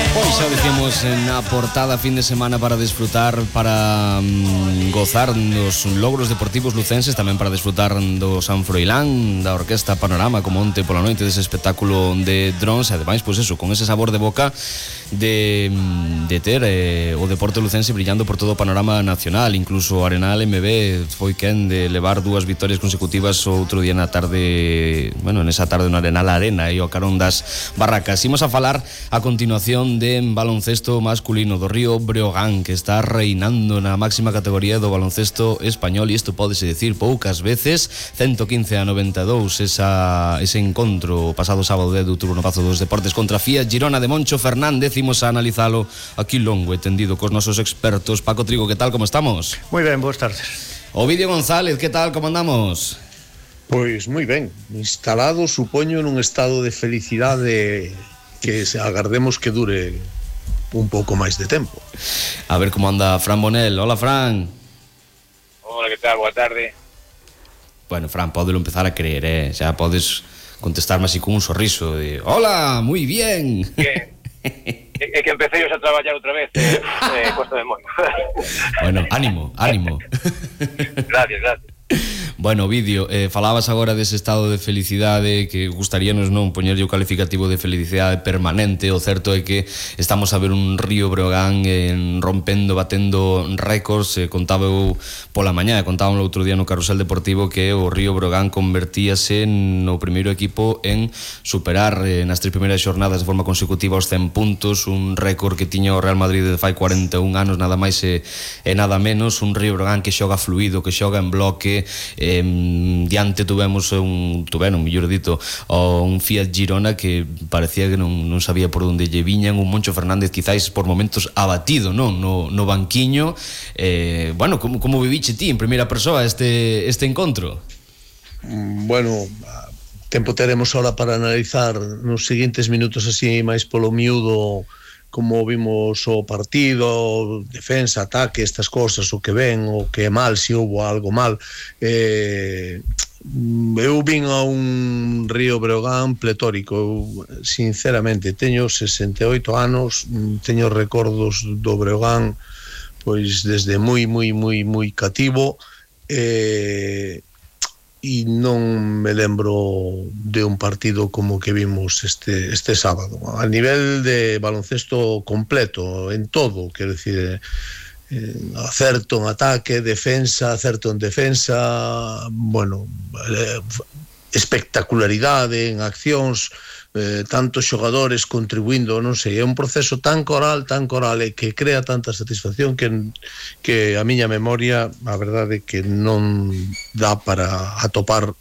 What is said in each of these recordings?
Pois xa dicimos na portada fin de semana para disfrutar, para gozar dos logros deportivos lucenses, tamén para disfrutar do San Froilán, da Orquesta Panorama, como onte pola noite dese espectáculo de drones, e ademais, pois eso, con ese sabor de boca de ter o deporte lucense brillando por todo o panorama nacional. Incluso o Arenal MB foi quen de levar 2 vitorias consecutivas outro día na tarde, bueno, nesa tarde no Arenal Arena e o carón das barracas. Imos a falar a continuación de baloncesto masculino do Río Breogán, que está reinando na máxima categoría do baloncesto español, e isto pódese decir poucas veces. 115-92 ese encontro pasado sábado de outubro no Pazo dos Deportes contra Fiat Girona de Moncho Fernández. Imos a analizalo aquí longo e tendido cos nosos expertos. Paco Trigo, que tal, como estamos? Moi ben, boas tardes. Ovidio González, que tal, como andamos? Pois moi ben, instalado, supoño, nun estado de felicidade que agardemos que dure un pouco máis de tempo. A ver como anda Fran Bonel. Hola, Fran. Hola, que tal? Boa tarde. Bueno, Fran, pódelo empezar a creer, xa podes contestarme así con un sorriso de hola, moi bien. É que empecé a traballar outra vez, cuesta de moito. Bueno, ánimo. Gracias. Bueno, Ovidio, falabas agora dese estado de felicidade que gustaríanos non poñerlle o calificativo de felicidade permanente. O certo é que estamos a ver un Río Breogán rompendo, batendo récords. Contaba pola mañá, contaba o outro día no Carrusel Deportivo que o Río Breogán convertíase no primeiro equipo en superar nas 3 primeiras xornadas de forma consecutiva os 100 puntos, un récord que tiña o Real Madrid de fai 41 anos, nada máis e nada menos. Un Río Breogán que xoga fluido, que xoga en bloque. Diante tuveron, mellor dito, un Fiat Girona que parecía que non sabía por onde lle viñan, un Moncho Fernández quizáis por momentos abatido, non? No banquiño. Bueno, como viviche ti en primeira persoa este encontro? Bueno, tempo teremos ahora para analizar nos seguintes minutos así máis polo miúdo como vimos o partido, defensa, ataque, estas cosas, o que ven, o que é mal, se houbo algo mal. Eu vin a un Río Breogán pletórico. Eu, sinceramente, teño 68 anos, teño recordos do Breogán pois desde moi cativo, e non me lembro de un partido como que vimos este sábado. A nivel de baloncesto completo, en todo, quero dicir, acerto en ataque, defensa, acerto en defensa, bueno, espectacularidade en accións, tantos xogadores contribuindo, non sei, é un proceso tan coral e que crea tanta satisfacción que a miña memoria, a verdade é que non dá para atopar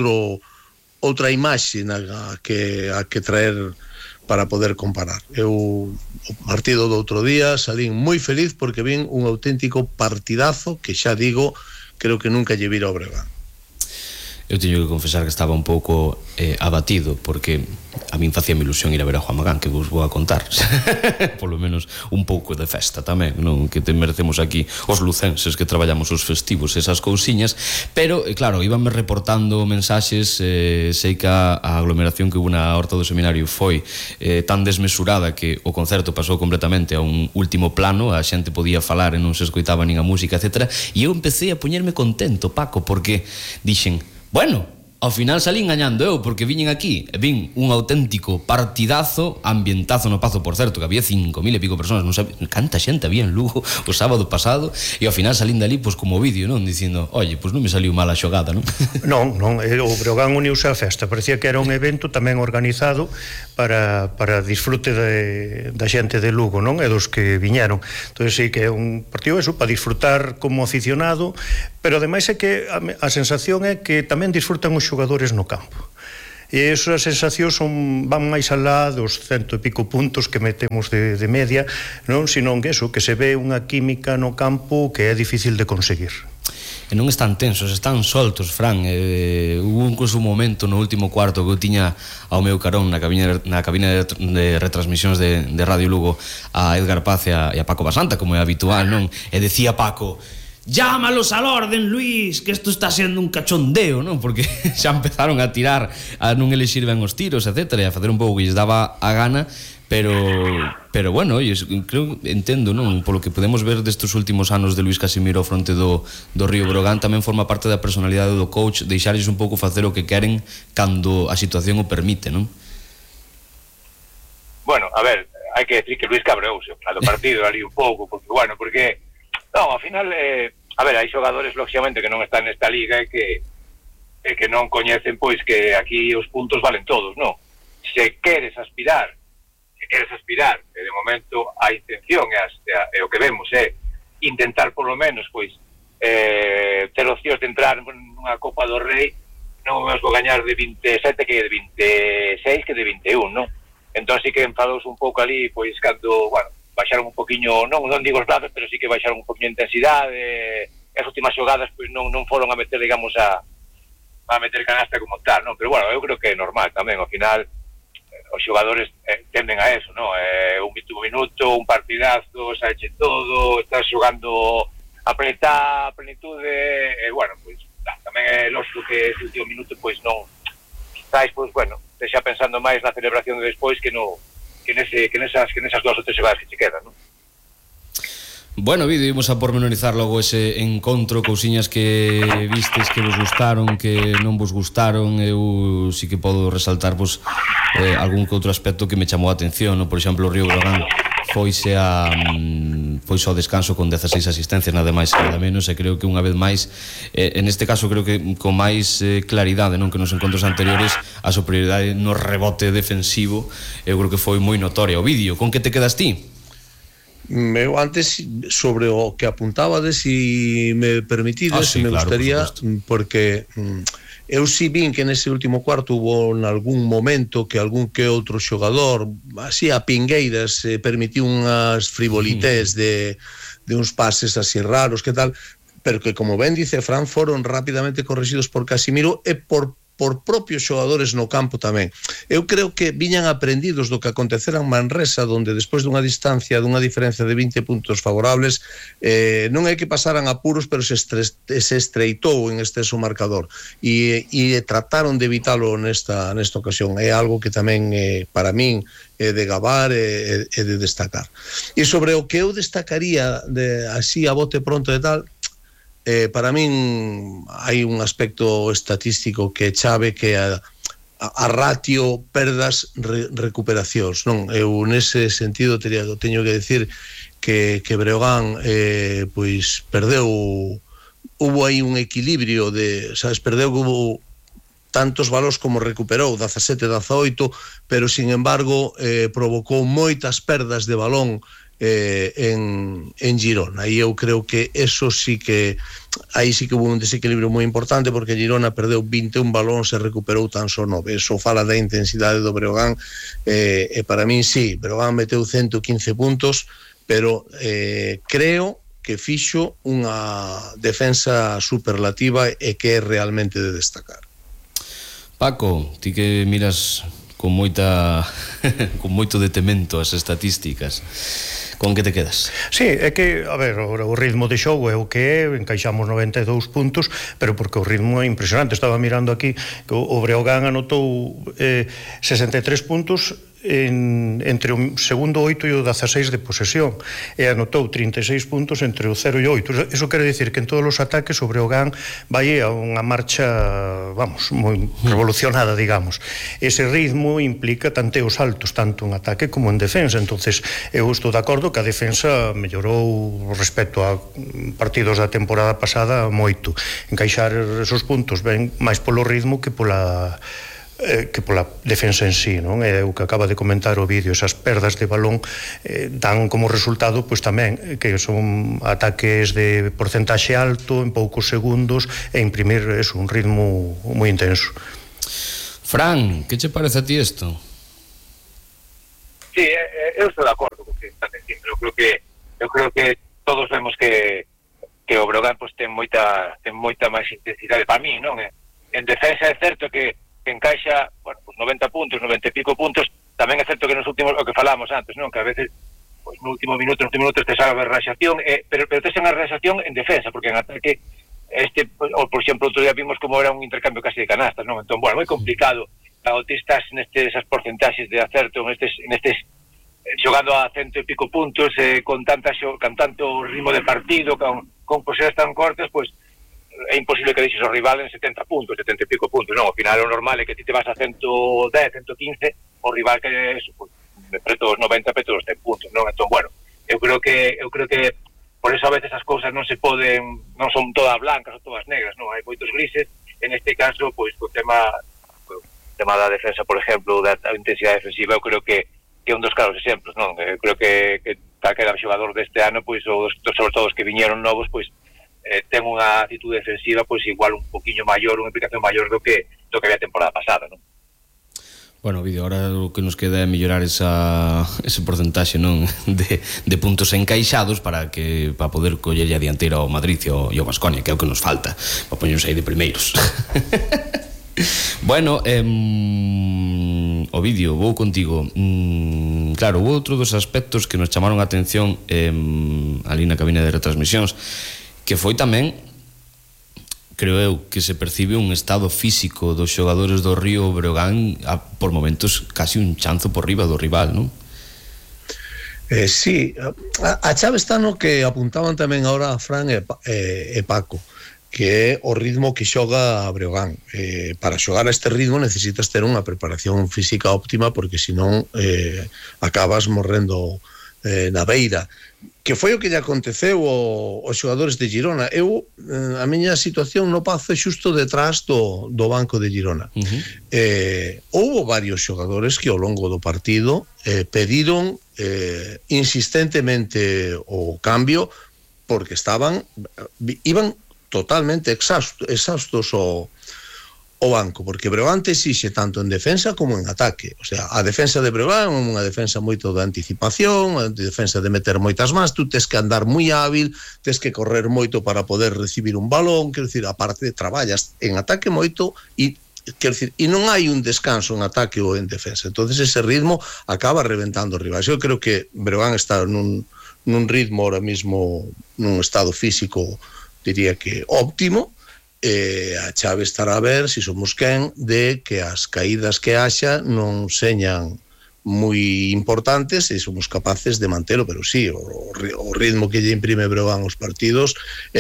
outra imaxe a que traer para poder comparar. Eu, o partido do outro día, salín moi feliz porque vin un auténtico partidazo que xa digo, creo que nunca lle vira ao Breogán. Eu teño que confesar que estaba un pouco abatido, porque a min facíame ilusión ir a ver a Juan Magán, que vos vou a contar. Polo menos un pouco de festa tamén, non? Que te merecemos aquí os lucenses que traballamos os festivos, esas cousiñas. Pero, claro, íbanme reportando mensaxes, sei que a aglomeración que hubo na Horta do Seminario foi tan desmesurada que o concerto pasou completamente a un último plano, a xente podía falar e non se escoitaba nin a música, etc. E eu empecé a poñerme contento, Paco, porque dixen, bueno, ao final salín gañando eu, porque viñen aquí e vin un auténtico partidazo, ambientazo no Pazo, por certo, que había 5.000 e pico personas, non sabía canta xente había en Lugo o sábado pasado, e ao final salín dali pois como vídeo, non? Dicindo, oye, pois non me saliu mal a xogada, non? Non, o Breogán uniuse á festa, parecía que era un evento tamén organizado para disfrute da xente de Lugo, non? E dos que viñeron. Entón, sí que é un partido eso, para disfrutar como aficionado, pero ademais é que a sensación é que tamén disfrutan os xogadores no campo. E esas sensacións van máis alá dos 100 e pico puntos que metemos de media, non? Senón que eso, que se ve unha química no campo que é difícil de conseguir. E non están tensos, están soltos, Fran. Hubo incluso un momento no último cuarto que eu tiña ao meu carón na cabina de retransmisións de Radio Lugo a Edgar Paz e a Paco Basanta, como é habitual, non? E decía Paco, llámalos al orden, Luis, que esto está sendo un cachondeo, non? Porque xa empezaron a tirar, a non elixir ben os tiros, etcétera, e a facer un pouco que lles daba a gana, pero bueno, creo, entendo, non? Polo que podemos ver destes últimos anos de Luís Casimiro ao fronte do Río Breogán, tamén forma parte da personalidade do coach deixarlles un pouco facer o que queren cando a situación o permite, non? Bueno, a ver, hai que decir que Luís cabreouse ao final do partido ali un pouco, porque non, ao final a ver, hai xogadores lógicamente que non están nesta liga e que non coñecen pois que aquí os puntos valen todos, non? Se queres aspirar, e de momento a intención e o que vemos é intentar polo menos pois ter opcións de entrar nunha Copa do Rei, non vamos gañar de 27 que de 26 que de 21, non? Entón sí que enfadouse un pouco ali pois cando, baixaron un poquinho, non digo os brazos, pero sí que baixaron un poquinho a intensidade, as últimas xogadas pois non foron a meter, digamos, a meter canasta como tal, non? Pero eu creo que é normal tamén, ao final os xogadores tenden a eso, non? Un minuto, un partidazo, saeche todo, estás xogando a plenitude, pois tamén é lógico que ese último minuto pois non estáis, pois deixa pensando máis na celebración de despois que nesas 2 ou 3 xogadas que che quedan, non? Bueno, vídeo, imos a pormenorizar logo ese encontro, cousiñas que vistes que vos gustaron, que non vos gustaron. Eu sí que podo resaltar algún que outro aspecto que me chamou a atención, no? Por exemplo, o Río Breogán foise ao descanso con 16 asistencias, nada máis e nada menos, e creo que unha vez máis, en este caso creo que con máis claridade, non, que nos encontros anteriores, a superioridade no rebote defensivo eu creo que foi moi notoria. O vídeo, con que te quedas ti? Eu antes, sobre o que apuntaba, si me permitides, me gustaría, porque eu si vin que nese último cuarto hubo en algún momento que algún que outro xogador así a pingueiras permitiu unhas frivolités de uns pases así raros, que tal, pero que, como ben dice Fran, foron rapidamente corrixidos por Casimiro e por propios xogadores no campo tamén. Eu creo que viñan aprendidos do que acontecera en Manresa, donde despois dunha distancia, dunha diferencia de 20 puntos favorables, non é que pasaran apuros, pero se estreitou en exceso o marcador e trataron de evitalo nesta ocasión. É algo que tamén para min é de gabar e de destacar. E sobre o que eu destacaría así a bote pronto e tal, para min hai un aspecto estatístico que é chave, que é a ratio perdas recuperacións, non? Eu nese sentido teño que decir que Breogán pois perdeu, hubo aí un equilibrio perdeu que hubo tantos balóns como recuperou, 17-18, pero sin embargo provocou moitas perdas de balón en Girona, e eu creo que eso sí que aí sí que hubo un desequilibrio moi importante, porque Girona perdeu 21 balóns e recuperou tan só 9. Eso fala da intensidade do Breogán, e para min sí, Breogán meteu 115 puntos, pero creo que fixo unha defensa superlativa e que é realmente de destacar. Paco, ti que miras con moito detemento as estatísticas, con que te quedas? Sí, é que, a ver, o ritmo de xogo é o que é, encaixamos 92 puntos, pero porque o ritmo é impresionante. Estaba mirando aquí que o Breogán anotou 63 puntos entre o segundo 8 e o 16 de posesión, e anotou 36 puntos entre o 0 e o 8. Eso quere dicir que en todos os ataques o Breogán vai a unha marcha, moi revolucionada, digamos. Ese ritmo implica tanteos altos, tanto en ataque como en defensa. Entonces eu estou de acordo que a defensa mellorou respecto a partidos da temporada pasada moito. Encaixar esos puntos ben máis polo ritmo que pola defensa en sí, non? É o que acaba de comentar o vídeo, esas perdas de balón dan como resultado pois tamén que son ataques de porcentaxe alto en poucos segundos e imprimir un ritmo moi intenso. Fran, que che parece a ti isto? Sí, eu estou de acordo con que está dicindo. Eu creo que todos vemos que o Breogán pois ten moita máis intensidade para mí, non? En defensa é certo que encaixa, pues 90 puntos, 90 e pico puntos. Tamén é certo que nos últimos, o que falábamos antes, non? Que a veces, pues no último minuto te salva a reaxación, pero te salva a reaxación en defensa, porque en ataque, por exemplo, outro día vimos como era un intercambio casi de canastas, non? Entón, moi complicado. Cando ti estás nesas porcentaxes de acerto, nestes xogando a 100 e pico puntos, con tanto ritmo de partido, con posibilidades tan cortas, pois é imposible que deixes o rival en 70 puntos, 70 e pico puntos, non? Ao final o normal é que ti te vas a 110, 115, o rival que é eso, pois, preto os 90, preto os 100 puntos, non? Entón, bueno, eu creo que por eso a veces as cousas non se poden, non son todas blancas ou todas negras, non? Hai moitos grises, en este caso, pois, o tema da defensa, por exemplo, da intensidade defensiva, eu creo que é un dos claros exemplos, non? Eu creo que calquera xogador deste ano, pois, ou sobre todo os que viñeron novos, pois, ten unha actitude defensiva, pois, igual un poquinho maior, unha implicación maior do que había a temporada pasada, non? Bueno, vídeo, ahora o que nos queda é mellorar ese porcentaxe, non, de puntos encaixados para poder coller a dianteira ao Madrid e ao Baskonia, que é o que nos falta, para poñernos aí de primeiros. Bueno, Ovidio, vou contigo. Claro, houve outro dos aspectos que nos chamaron a atención ali na cabina de retransmisións, que foi tamén, creo eu, que se percibe un estado físico dos xogadores do Río Breogán por momentos casi un chanzo por riba do rival, non? Sí, a chave está no que apuntaban tamén agora a Fran e Paco, que é o ritmo que xoga a Breogán. Para xogar a este ritmo necesitas ter unha preparación física óptima, porque senón acabas morrendo na beira, que foi o que lle aconteceu aos xogadores de Girona. A miña situación no Pazo é xusto detrás do banco de Girona. Houbo varios xogadores que ao longo do partido pediron insistentemente o cambio, porque iban totalmente exhaustos o banco, porque Breogán te exixe tanto en defensa como en ataque. O sea, a defensa de Breogán é unha defensa moito de anticipación, a defensa de meter moitas más, tú tes que andar moi hábil, tes que correr moito para poder recibir un balón, quero dicir, aparte traballas en ataque moito e non hai un descanso en ataque ou en defensa. Entonces ese ritmo acaba reventando o rival. Eu creo que Breogán está nun ritmo ahora mismo, nun estado físico, diría que óptimo. A chave estará a ver se somos quen de que as caídas que haxa non señan moi importantes e somos capaces de mantelo, pero sí, o ritmo que lle imprime Breogán os partidos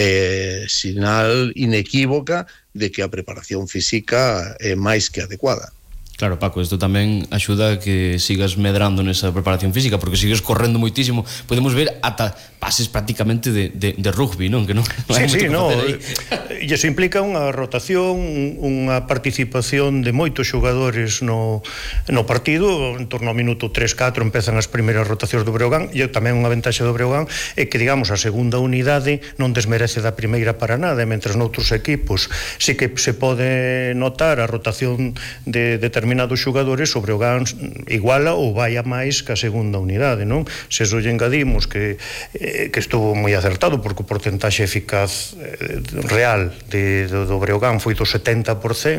sinal inequívoca de que a preparación física é máis que adecuada. Claro, Paco, isto tamén axuda a que sigas medrando nesa preparación física, porque sigues correndo moitísimo. Podemos ver ata pases prácticamente de rugby, non? Que non hai moito que facer aí. E iso implica unha rotación, unha participación de moitos xogadores no partido. En torno ao minuto 3-4 empezan as primeiras rotacións do Breogán, e tamén unha ventaxa do Breogán é que, digamos, a segunda unidade non desmerece da primeira para nada, e mentres noutros equipos sí que se pode notar a rotación de determinados xogadores, o Breogán iguala ou vai a máis que a segunda unidade, non? Se eso lle engadimos que estuvo moi acertado, porque o porcentaxe eficaz real do Breogán foi do 70%,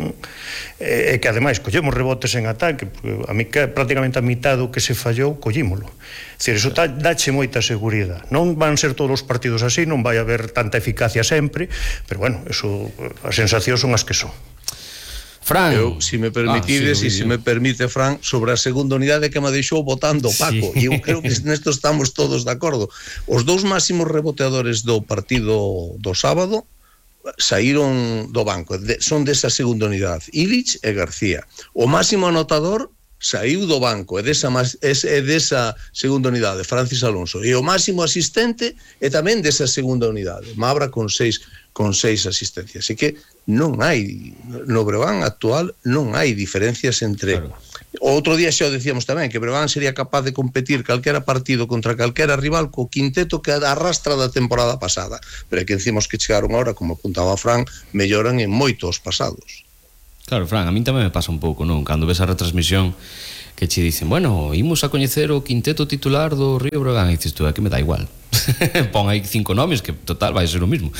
e que ademais collemos rebotes en ataque, porque a mí prácticamente a mitad do que se fallou collímolo. Decir, eso dache moita seguridade. Non van ser todos os partidos así, non vai haber tanta eficacia sempre, pero bueno, eso, as sensacións son as que son. Fran, se me permitides, se me permite, Fran, sobre a segunda unidade que me deixou votando Paco, e eu creo que nesto estamos todos de acordo. Os dous máximos reboteadores do partido do sábado saíron do banco, son desa segunda unidade, Illich e García. O máximo anotador saiu do banco, é desa segunda unidade, Francis Alonso, e o máximo asistente é tamén desa segunda unidade, Mabra con seis asistencias. Así que non hai, no Breogán actual non hai diferencias entre... Claro. Outro día xa o decíamos tamén, que Breogán sería capaz de competir calquera partido contra calquera rival co quinteto que arrastra da temporada pasada, pero é que encima os que chegaron ahora, como apuntaba Fran, melloran en moitos pasados. Claro, Fran, a mí tamén me pasa un pouco, non? Cando ves a retransmisión que che dicen, bueno, imos a coñecer o quinteto titular do Río Breogán, e dices tú, é que me dá igual. Pon aí 5 nomes, que total vai ser o mismo.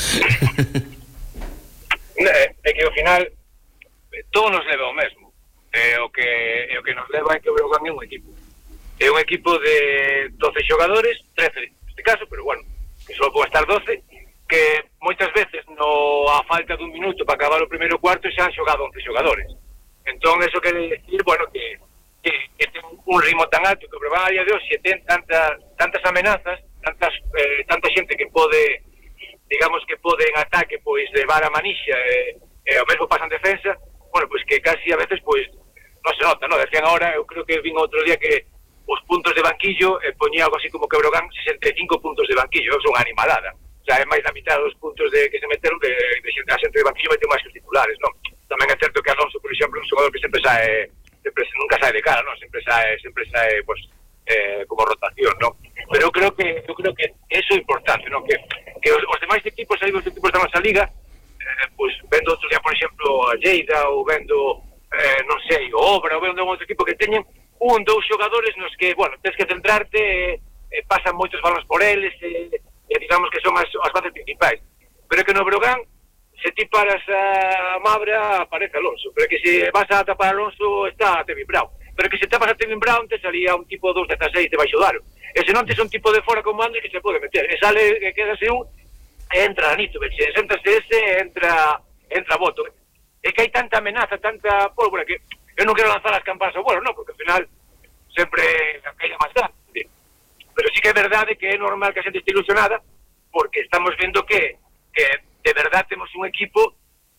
É que ao final todo nos leva ao mesmo. O que nos leva é que o Breogán é un equipo. É un equipo de 12 xogadores, 13 neste caso, pero bueno, que só pode estar 12, que moitas veces a falta dun minuto para acabar o primeiro cuarto xa han xogado 11 xogadores. Entón, eso quere decir, bueno, que que ten un ritmo tan alto que o Breogán a día de hoxe ten tantas amenazas, tanta xente que pode, digamos que pode en ataque pois levar a manixa e ao mesmo pasa en defensa, bueno, pois que casi a veces pois non se nota, non? Decían agora, eu creo que vin outro día que os puntos de banquillo poñía algo así como que Breogán 65 puntos de banquillo, é unha animalada. O sea, é máis da mitad dos puntos que se meteron de xente, a xente de banquillo meteu máis que os titulares, non? Tamén é certo que Alonso, por exemplo, é un xogador que sempre nunca sae de cara, non? Sempre sae pues, como rotación, non? Pero eu creo que eso é importante, non? Que os demais equipos, aí os equipos da nosa liga, pues vendo outro día, por exemplo, a Lleida, ou vendo, non sei, o Obra, ou vendo outro equipo que teñen dous xogadores nos que, bueno, tens que centrarte, pasan moitos balóns por eles, digamos que son as bases principais. Pero é que no Breogán, se ti paras a Mabra, aparece Alonso. Pero que se vas a tapar Alonso, está Tevin Brown. Pero que se tapas a Tevin Brown, te salía un tipo 2-16 debaixo do aro. E se non tes un tipo de fora como André que se pode meter. E sale, que quedase un, entra Anitovic, e séntase ese, entra Boto. É que hai tanta amenaza, tanta pólvora, que eu non quero lanzar as campanas ao vuelo, non, porque ao final sempre caída máis grande. Pero sí que é verdade que é normal que a xente este ilusionada, porque estamos vendo que de verdade temos un equipo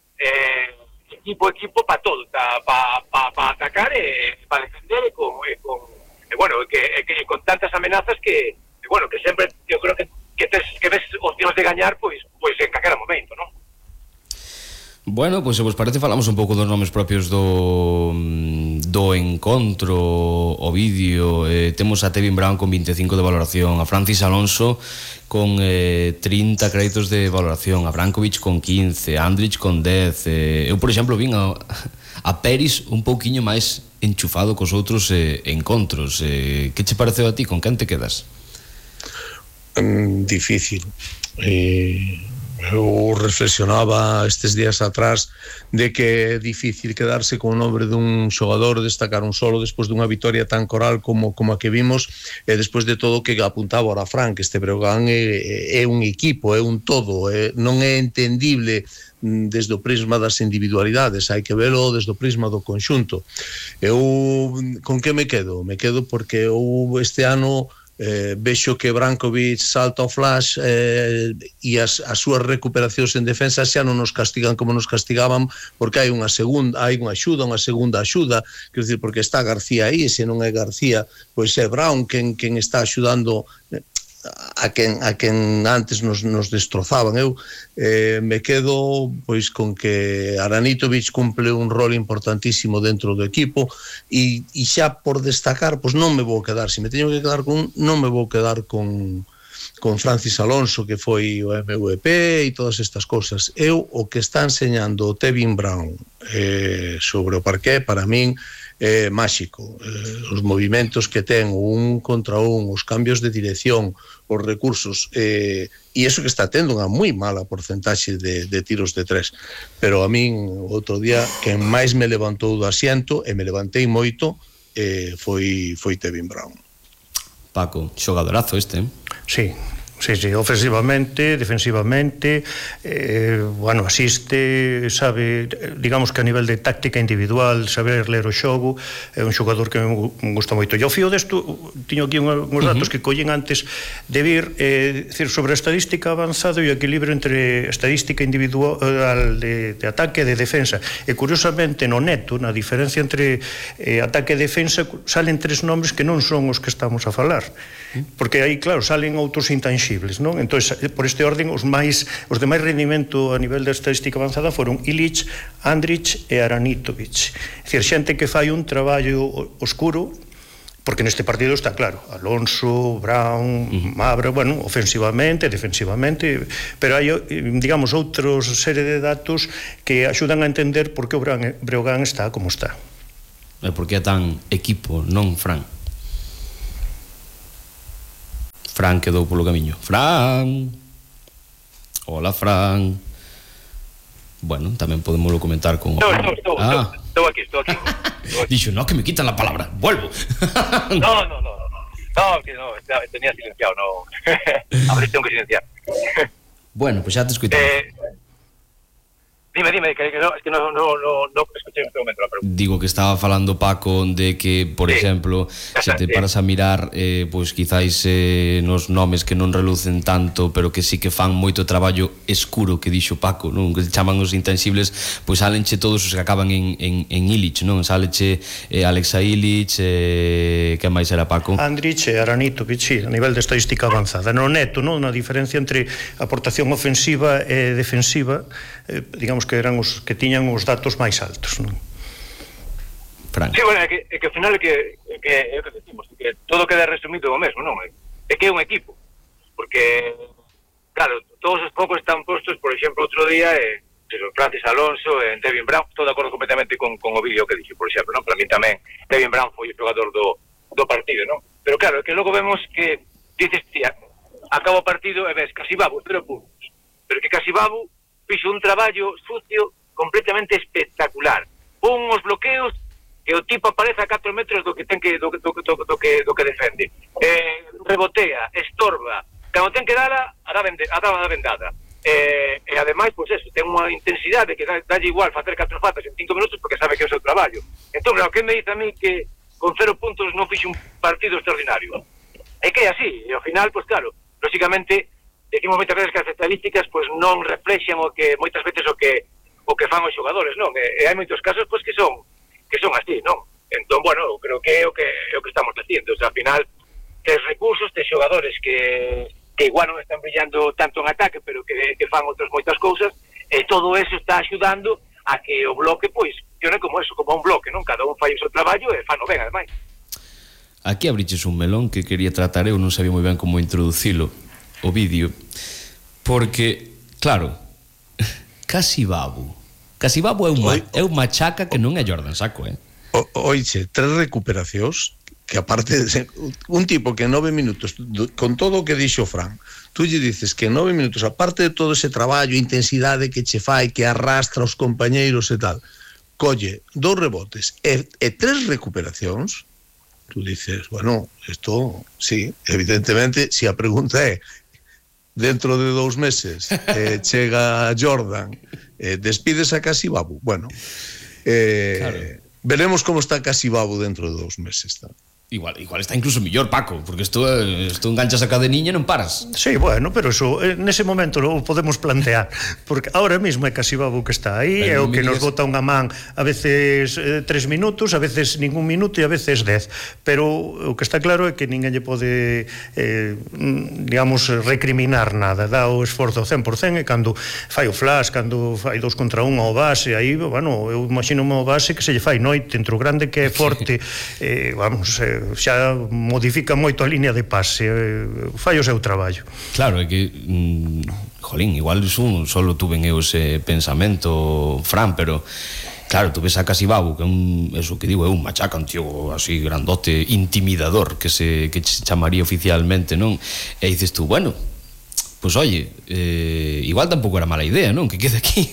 para todo, para atacar e para defender e con tantas amenazas que bueno, que sempre eu creo que ves opcións de gañar pois en calquera momento, non? Bueno, pois se vos parece falamos un pouco dos nomes propios do encontro, o vídeo. Temos a Tevin Brown con 25 de valoración, a Francis Alonso con 30 créditos de valoración, a Brankovic con 15, a Andrich con 10. Eu, por exemplo, vin a Peris un pouquiño máis enchufado cos outros encontros. Que che pareceu a ti? Con quen te quedas? Difícil. Eu reflexionaba estes días atrás de que é difícil quedarse con o nombre dun xogador, destacar un solo despois dunha vitoria tan coral como a que vimos, e despois de todo que apuntaba ahora Fran, que este Breogán é un equipo, é un todo, non é entendible desde o prisma das individualidades, hai que velo desde o prisma do conxunto. Eu con que me quedo? Me quedo porque eu este ano vexo que Brankovic salta ao flash e as súas recuperacións en defensa xa non nos castigan como nos castigaban, porque hai unha segunda axuda, quer dizer, porque está García aí, e se non é García, pois é Brown quen está axudando a quen antes nos destrozaban. Eu me quedo pois con que Aranitovic cumple un rol importantísimo dentro do equipo, e xa por destacar, pois non me vou quedar, se me teño que quedar non me vou quedar con Francis Alonso, que foi o MVP e todas estas cosas. Eu, o que está enseñando o Tevin Brown sobre o parqué, para min máxico. Os movimentos que ten un contra un, os cambios de dirección, os recursos, e iso que está tendo unha moi mala porcentaxe de tiros de tres. Pero a min, outro día, quen máis me levantou do asiento, e me levantei moito, foi Tevin Brown. Paco, xogadorazo este, Sí, ofensivamente, defensivamente, bueno, asiste, sabe, digamos que a nivel de táctica individual, saber ler o xogo, é un xogador que me gusta moito. E ao fío desto, tiño aquí uns datos que collen antes de vir, decir, sobre a estadística avanzada e o equilibrio entre estadística individual de ataque e de defensa. E curiosamente, no neto, na diferencia entre ataque e defensa, salen tres nombres que non son os que estamos a falar. Porque aí, claro, salen outros intangibles, non? Entón, por este orden, os de máis rendimento a nivel da estadística avanzada foron Ilic, Andrich e Aranitovic. É dicir, xente que fai un traballo oscuro, porque neste partido está claro, Alonso, Brown, Mabra, bueno, ofensivamente, defensivamente, pero hai, digamos, outros serie de datos que axudan a entender por que o Breogán está como está. E por que é tan equipo, non Fran? Fran quedou polo camiño. Fran! Hola, Fran. Bueno, tamén podemos comentar con... Estou aquí. Dixo, no, que me quitan la palabra. Vuelvo. No, tenía silenciado, no. A ver, tengo que silenciar. Bueno, pues xa te escuitamos. Dime, que no, es que no escuché en este momento la pregunta. Digo que estaba falando Paco de que, por exemplo, se te paras a mirar pois quizáis nos nomes que non relucen tanto, pero que sí que fan moito traballo escuro, que dixo Paco, non? Que chaman os intangibles, pois salenche todos os que acaban en Illich, non? Saleche Alexa Illich, que máis era Paco? Andrich e Aranitovic, sí, a nivel de estadística avanzada. No neto, non? Na diferencia entre aportación ofensiva e defensiva, digamos que eran os que tiñan os datos máis altos, non? Fran. Sí, bueno, é que ao final é que decimos, que todo queda resumido o mesmo, non? É que é un equipo, porque claro, todos os focos están postos, por exemplo, outro día Francis Alonso e Devin Brown, estou de acordo completamente con o vídeo que dixo, por exemplo, non? Para mí tamén Devin Brown foi o xogador do partido, non? Pero claro, é que logo vemos que dices, tía, acaba o partido e ves Casibabu 0 puntos, pero que Casibabu fixo un traballo sucio completamente espectacular. Uns bloqueos que o tipo aparece a 4 metros do que ten que do que defende. Rebotea, estorba, cando ten que dala, a da vendada. E ademais, pois eso, ten unha intensidade que dalle igual facer 4 faltas en 5 minutos porque sabe que é o seu traballo. Entón, claro, que me dice a mí que con 0 puntos non fixe un partido extraordinario? É que é así, e ao final, pois claro, lógicamente decimos moitas veces que as estadísticas pois non reflexan o que moitas veces o que fan os xogadores, non? E hai moitos casos pois que son así, non? Entón, bueno, creo que é o que estamos dicindo, o sea, ao final tes recursos, tes xogadores que igual non están brillando tanto en ataque, pero que fan outras moitas cousas, e todo eso está axudando a que o bloque pois funcione como eso, como un bloque, non? Cada un fai o seu traballo e fano ben, ademais. Aquí abriches un melón que quería tratar, eu non sabía moi ben como introducilo o vídeo, porque, claro, Casibabu é un machaca que non é Jordan Sacco, Oiche, 3 recuperacións que aparte de un tipo que en 9 minutos, con todo o que dixo Fran, tú lle dices que en 9 minutos, aparte de todo ese traballo, intensidade que che fai, que arrastra os compañeiros e tal, colle 2 rebotes e 3 recuperacións, tú dices, bueno, esto, sí, evidentemente, si a pregunta é dentro de 2 meses chega Jordan, despides a Casibabu, bueno, claro. Veremos como está Casibabu dentro de 2 meses, tal. Igual está incluso mellor, Paco, porque isto enganchas a cadeniña e non paras. Sí, bueno, pero eso nese momento lo podemos plantear, porque ahora mesmo é Casibabu que está aí, é o que nos bota unha man a veces 3 minutos, a veces ningún minuto e a veces 10, pero o que está claro é que ninguén lle pode digamos, recriminar nada, dá o esforzo 100% e cando fai o flash, cando fai 2 contra 1 ao base, aí, bueno, eu imagino o base que se lle fai noite, entre o grande que é forte, vamos, xa modifica moito a línea de pase, fai o seu traballo. Claro, é que jolín, igual solo tuve eu ese pensamento, Fran, pero claro, tú ves a Casibabu, que é eso que digo, é un machaca, un tío así grandote, intimidador, que se chamaría oficialmente, non? E dices tú, bueno, pues oye, igual tampouco era mala idea, non? Que quede aquí.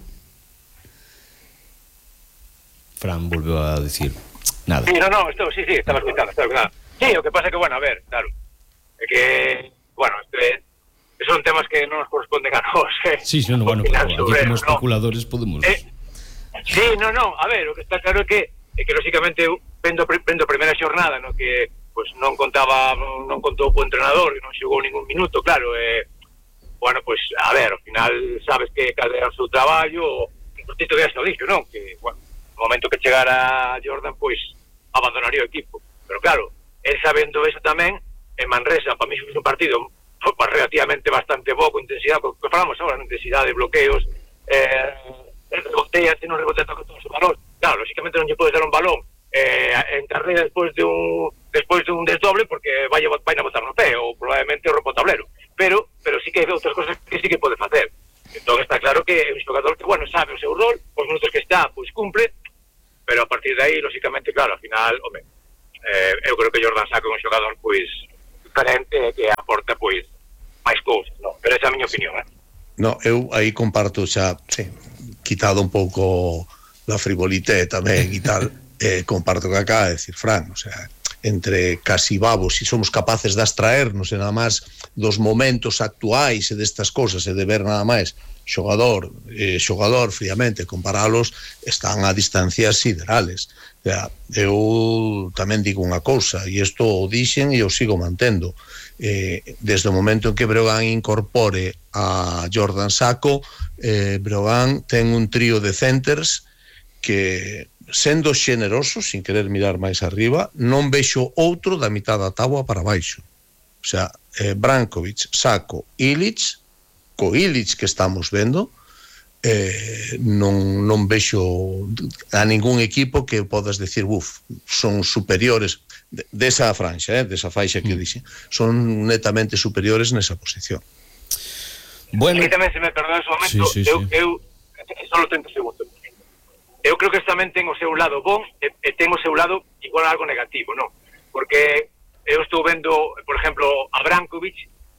Fran volveu a decir nada. Sí, no, sí, estaba escuchando. Sí, o que pasa é que, bueno, a ver, claro, é que, bueno, son temas que non nos corresponden a nós, Sí, no, bueno, aquí como especuladores podemos... Sí, no, a ver, o que está claro é que lógicamente, vendo a primeira xornada, no que, pues, non contou co entrenador, que non xogou ningún minuto, claro, bueno, pues, a ver, ao final, sabes que cal é o seu traballo, o Tito ya se o dixo, non? Que, bueno, no momento que chegara Jordan, pois abandonaría o equipo. Pero claro, el sabendo eso tamén, en Manresa, para mí foi un partido relativamente bastante bo, con intensidade, porque falamos agora, intensidade, bloqueos, rebotea, non rebotea todo o balón. Claro, lógicamente non lle podes dar un balón en carrera despois de un desdoble, porque vai a botar no pé, ou probablemente o rompo tablero. Pero sí que hai outras cosas que sí que pode facer. Entón está claro que é un xogador que, bueno, sabe o seu rol, os minutos que está, pois cumpre, pero a partir de aí, lógicamente, claro, ao final, home, eu creo que Jordan Sacco é un xogador, pois, diferente, que aporta, pois, máis cousas, non? Pero esa é a miña opinión, No, eu aí comparto xa, sí, quitado un pouco da frivolité tamén e tal, comparto que acá, decir, Fran, o sea, entre casi babos, e somos capaces de abstraernos e nada máis dos momentos actuais e destas cosas e de ver nada máis xogador friamente, comparalos, están a distancias siderales. O sea, eu tamén digo unha cousa, e isto o dixen e o sigo mantendo. Desde o momento en que Breogán incorpore a Jordan Sacco, Breogán ten un trío de centers que, sendo xeneroso, sin querer mirar máis arriba, non vexo outro da mitad da táboa para baixo. O sea, Brankovic, Sacco, Ilic, co Ilic que estamos vendo, non vexo a ningún equipo que podas decir, son superiores desa franxa, desa faixa que dixen, son netamente superiores nesa posición. Bueno, aquí tamén, se me perdoa ese momento, sí. eu solo 30 segundos. Eu creo que tamén ten o seu lado bon e ten o seu lado igual algo negativo, non? Porque eu estou vendo, por exemplo, a Brankovic,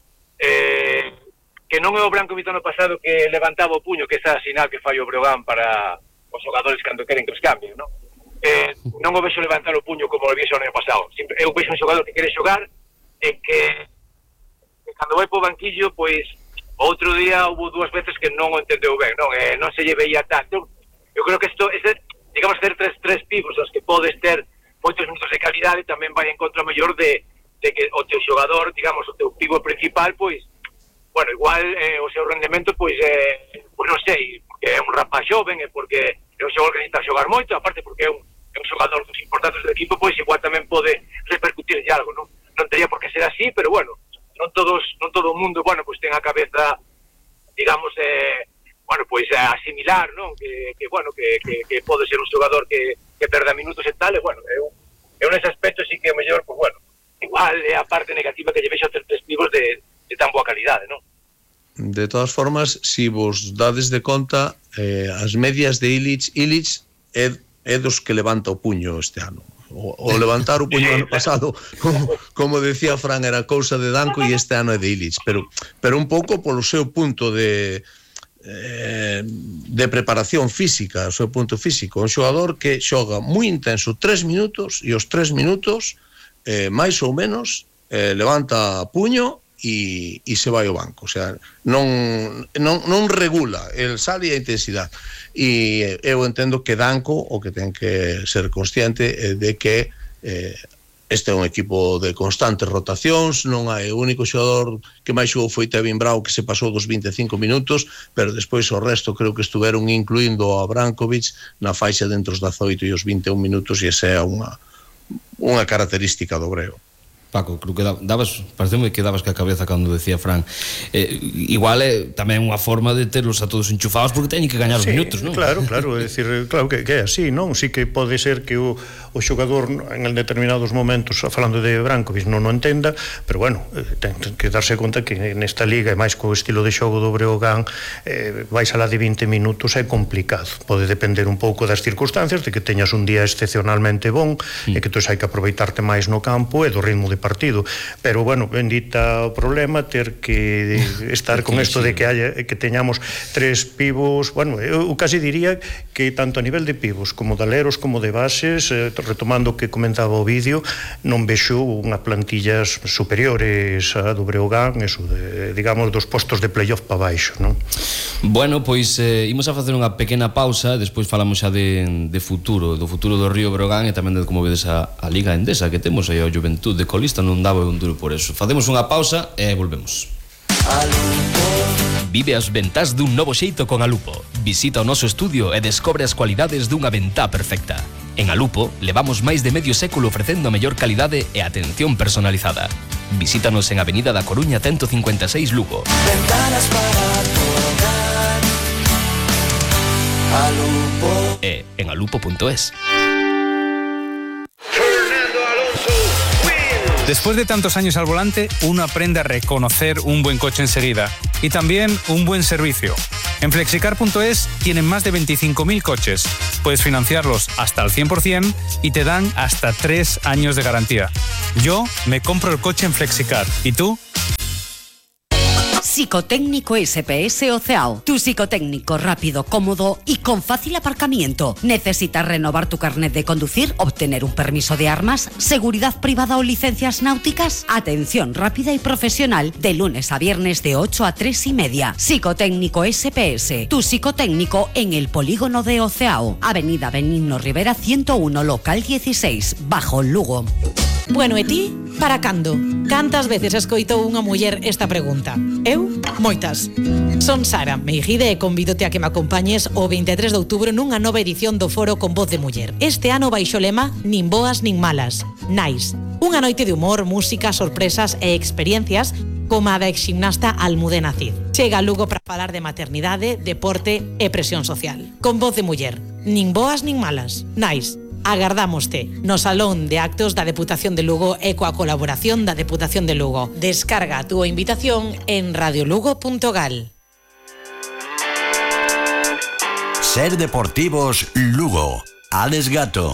que non é o Brankovic ano pasado que levantaba o puño, que esa sinal que fai o Breogán para os xogadores cando queren que os cambien, non? Non o vexo levantar o puño como o vexo o ano pasado. Eu vexo un xogador que quere xogar e que cando vai po banquillo, pois outro día houve 2 veces que non o entendeu ben, non se lle veía tanto. Eu creo que isto, digamos, ter tres pivos os que podes ter moitos minutos de calidade tamén vai en contra mellor de que o teu xogador, digamos, o teu pivo principal, pois, bueno, igual o seu rendemento, pois non sei, porque é un rapaz xoven e porque é un xogador que necesita xogar moito, aparte porque é un xogador dos importantes do equipo, pois igual tamén pode repercutir de algo, non teria por que ser así, pero bueno, non todo o mundo, bueno, pois ten a cabeza, digamos, bueno, pois asimilar, non? Que bueno, que pode ser un xogador que perda minutos e tal, e bueno, eu nese aspecto sí que é mellor, pois bueno, igual é a parte negativa que lle vexo ter 3 pivos de tan boa calidade, non? De todas formas, si vos dades de conta, as medias de Ilic é dos que levanta o puño este ano. O levantar o puño ano pasado, como decía Fran, era cousa de Danco, e este ano é de Ilic, pero un pouco polo seu punto de preparación física, o seu punto físico, un xogador que xoga moi intenso 3 minutos, e os 3 minutos máis ou menos levanta puño e se vai ao banco. O sea, non regula, el sale a intensidade. E eu entendo que Danco o que ten que ser consciente de que este é un equipo de constantes rotacións, non hai o único xogador que máis xogou foi Tevin Brau, que se pasou dos 25 minutos, pero despois o resto creo que estuveron incluindo a Brankovic na faixa dentro os 18 e os 21 minutos, e esa é unha característica do Breo. Paco, creo que pareceme que dabas que a cabeza cando decía Fran, igual é tamén unha forma de terlos a todos enchufados porque teñen que gañar os minutos, non? Claro, é dicir, claro que é así, non? Sí que pode ser que o xogador en determinados momentos, falando de Brankovic, non o entenda, pero bueno, ten que darse conta que nesta liga, e máis co estilo de xogo do Breogán, vais alá de 20 minutos é complicado. Pode depender un pouco das circunstancias, de que teñas un día excepcionalmente bon, e que hai que aproveitarte máis no campo e do ritmo de partido, pero bueno, bendita o problema ter que estar con isto de que teñamos 3 pivos. Bueno, eu casi diría que tanto a nivel de pivos como de aleros como de bases, retomando o que comentaba o vídeo, non vexo unhas plantillas superiores a do Breogán, eso de, digamos, dos postos de playoff para baixo, non? Bueno, pois imos a facer unha pequena pausa, despois falamos xa de futuro, do futuro do Río Breogán e tamén de como vedes a Liga Endesa, que temos aí a Juventud de colista, non daba un duro por eso. Facemos unha pausa e volvemos. Vive as ventás dun novo xeito con Alupo. Visita o noso estudio e descobre as cualidades dunha ventá perfecta. En Alupo levamos máis de medio século ofrecendo a mellor calidade e atención personalizada. Visítanos en Avenida da Coruña 156 Lugo. Ventanas para tocar. Alupo. E en alupo.es. Después de tantos años al volante, uno aprende a reconocer un buen coche enseguida y también un buen servicio. En Flexicar.es tienen más de 25.000 coches. Puedes financiarlos hasta al 100% y te dan hasta 3 años de garantía. Yo me compro el coche en Flexicar. ¿Y tú? Psicotécnico SPS Oceao. Tu psicotécnico rápido, cómodo y con fácil aparcamiento. ¿Necesitas renovar tu carnet de conducir, obtener un permiso de armas, seguridad privada o licencias náuticas? Atención rápida y profesional de lunes a viernes de 8 a 3:30. Psicotécnico SPS. Tu psicotécnico en el polígono de Oceao. Avenida Benigno Rivera 101, local 16, bajo Lugo. Bueno, e ti, para cando? Cantas veces escoitou unha muller esta pregunta? Eu, moitas. Son Sara Meijide e convídote a que me acompañes o 23 de outubro nunha nova edición do Foro con Voz de Muller. Este ano baixo o lema Nin boas nin malas, Nice. Unha noite de humor, música, sorpresas e experiencias como a da exgimnasta Almudena Cid. Chega a Lugo para falar de maternidade, deporte e presión social. Con Voz de Muller. Nin boas nin malas, Nice. Agardámoste no Salón de Actos da Deputación de Lugo e coa colaboración da Deputación de Lugo. Descarga a túa invitación en radiolugo.gal. Ser Deportivos Lugo. Alex Gato.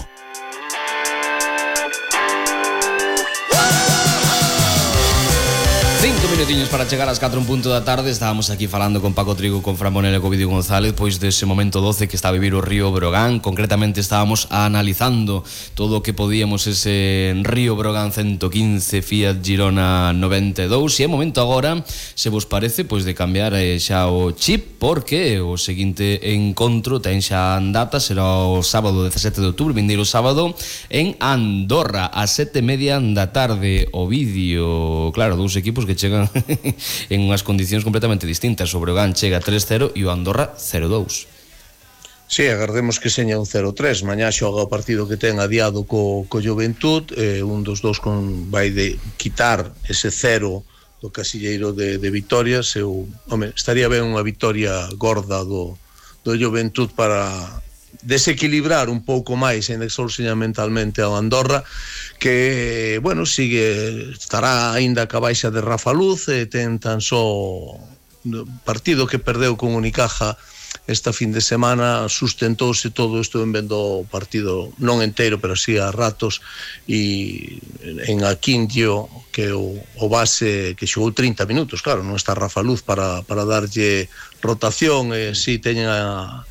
Minutiños para chegar ás 4 en punto da tarde. Estábamos aquí falando con Paco Trigo, con Fran Bonel e con Vidio González, pois dese momento 12 que está a vivir o río Brogan. Concretamente estábamos analizando todo o que podíamos ese río Brogan 115 Fiat Girona 92. E é momento agora, se vos parece, pois de cambiar xa o chip, porque o seguinte encontro ten xa data, será o sábado 17 de outubro, vindeiro sábado, en Andorra, a 7:30 da tarde. O vídeo, claro, dous equipos que chegan en unhas condicións completamente distintas. O Breogán chega 3-0 e o Andorra 0-2. Sí, agardemos que seña un 0-3. Mañá xoga o partido que ten adiado co Juventud, un dos dous vai de quitar ese 0 do casilleiro de vitorias. Estaría ben unha vitoria gorda do Juventud para desequilibrar un pouco máis, ainda que só seña mentalmente ao Andorra, que, bueno, estará aínda ca baixa de Rafa Luz, ten tan só partido que perdeu con Unicaja esta fin de semana, sustentouse todo isto en vendo o partido non enteiro, pero así a ratos, e en Aquindio, que o base que xogou 30 minutos, claro, non está Rafa Luz para darlle rotación, e si teñen a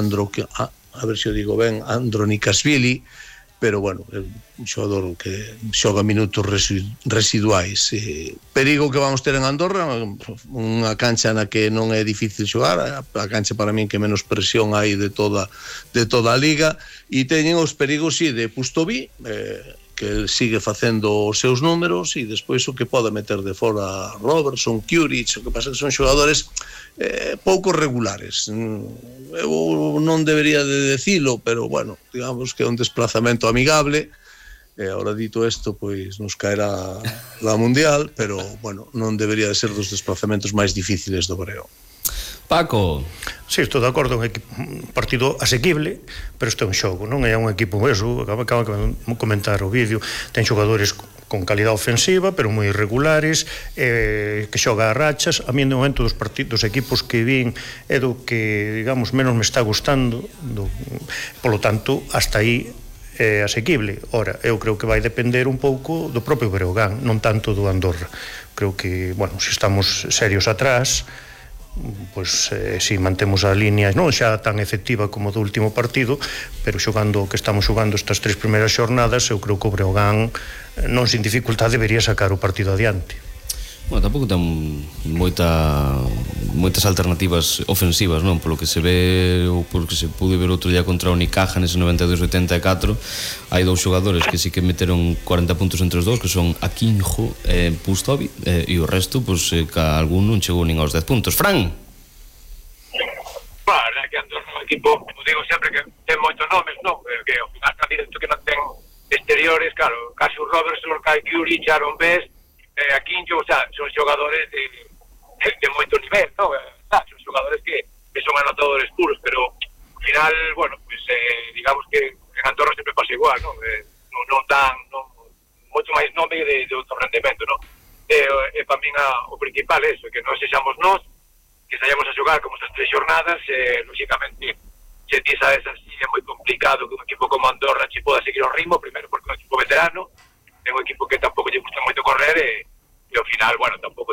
ver se o digo ben, Andronikashvili, pero bueno, un xogador que xoga minutos residuais. Perigo que vamos ter en Andorra, unha cancha na que non é difícil xogar, a cancha para min que menos presión hai de toda a liga, e teñen os perigos de Pustovi, que sigue facendo os seus números, e despois o que pode meter de fora Robertson, Kuric, o que pasa que son xogadores pouco regulares. Eu non debería de decilo, pero bueno, digamos que é un desplazamento amigable. Ahora dito isto, pois nos caerá la Mundial, pero bueno, non debería de ser dos desplazamentos máis difíciles do Breo. Paco. Sí, estou de acordo, un partido asequible, pero isto é un xogo, non é un equipo eso, acaba de comentar o vídeo, ten xogadores con calidad ofensiva, pero moi irregulares, que xoga a rachas. A mí, de momento, dos equipos que vin é do que, digamos, menos me está gustando, polo tanto, hasta aí é asequible. Ora, eu creo que vai depender un pouco do propio Breogán, non tanto do Andorra. Creo que, bueno, se estamos serios atrás, pois si mantemos a línea non xa tan efectiva como do último partido, pero xogando o que estamos xogando estas 3 primeiras xornadas, eu creo que o Breogán non sin dificultade debería sacar o partido adiante. Bueno, tampouco ten moitas alternativas ofensivas, non? Polo que se ve, ou polo que se pude ver outro día contra o Unicaja nese 92-84, hai dous xogadores que sí que meteron 40 puntos entre os dous, que son Aquinjo e Pustovi, e o resto, pois, ca algún non chegou nin aos 10 puntos. Fran? Claro, é que Andorra é un equipo, como digo sempre, que ten moitos nomes, non? Que ao final está dito que non ten exteriores, claro, casi o Robertson, Kai Kuric, Aaron Best, Aquinjo, o sea, son xogadores de moito nivel, ¿no? Son xogadores que son anotadores puros, pero ao final, bueno, pues digamos que en Andorra sempre pasa igual, ¿no? Non dan moito máis nome de outro rendemento, ¿no? E para min o principal é eso, que non sexamos nós, que saíamos a xogar como estas 3 xornadas, lógicamente, se ti sabes así, é moi complicado que un equipo como Andorra che poda seguir o ritmo, primeiro porque é un equipo veterano, é un equipo que tampouco lle gusta moito correr, e ao final, bueno, tampouco